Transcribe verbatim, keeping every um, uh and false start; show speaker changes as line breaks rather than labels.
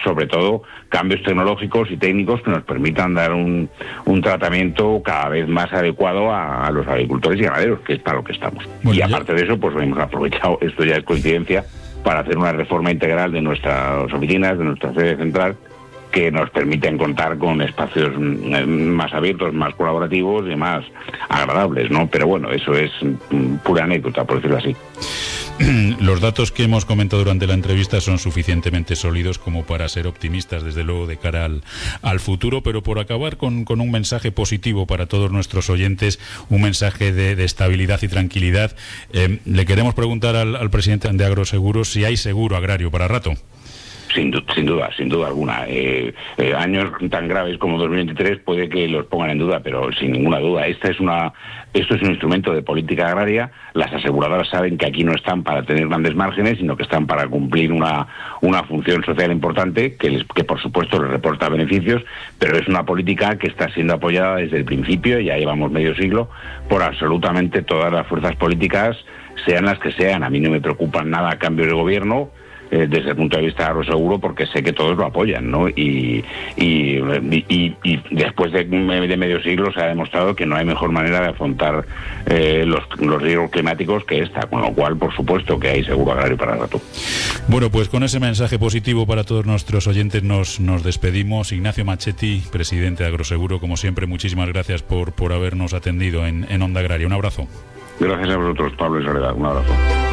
sobre todo cambios tecnológicos y técnicos que nos permitan dar un, un tratamiento cada vez más adecuado a, a los agricultores y ganaderos, que es para lo que estamos. Bueno, y aparte ya... de eso, pues hemos aprovechado, esto ya es coincidencia, para hacer una reforma integral de nuestras oficinas, de nuestra sede central, que nos permiten contar con espacios más abiertos, más colaborativos y más agradables, ¿no? Pero bueno, eso es pura anécdota, por decirlo así.
Los datos que hemos comentado durante la entrevista son suficientemente sólidos como para ser optimistas, desde luego, de cara al, al futuro, pero por acabar con, con un mensaje positivo para todos nuestros oyentes, un mensaje de, de estabilidad y tranquilidad, eh, le queremos preguntar al, al presidente de Agroseguros si hay seguro agrario para rato.
Sin, sin duda, sin duda alguna. Eh, eh, años tan graves como dos mil veintitrés puede que los pongan en duda, pero sin ninguna duda. Esta es una, esto es un instrumento de política agraria. Las aseguradoras saben que aquí no están para tener grandes márgenes, sino que están para cumplir una, una función social importante, que, les, que por supuesto les reporta beneficios, pero es una política que está siendo apoyada desde el principio, ya llevamos medio siglo, por absolutamente todas las fuerzas políticas, sean las que sean. A mí no me preocupan nada cambios de gobierno, Eh, desde el punto de vista de Agroseguro, porque sé que todos lo apoyan, ¿no? Y, y, y, y después de, de medio siglo se ha demostrado que no hay mejor manera de afrontar eh, los, los riesgos climáticos que esta, con lo cual, por supuesto, que hay seguro agrario para el rato.
Bueno, pues con ese mensaje positivo para todos nuestros oyentes nos, nos despedimos. Ignacio Machetti, presidente de Agroseguro, como siempre, muchísimas gracias por, por habernos atendido en, en Onda Agraria. Un abrazo.
Gracias a vosotros, Pablo y Soledad. Un abrazo.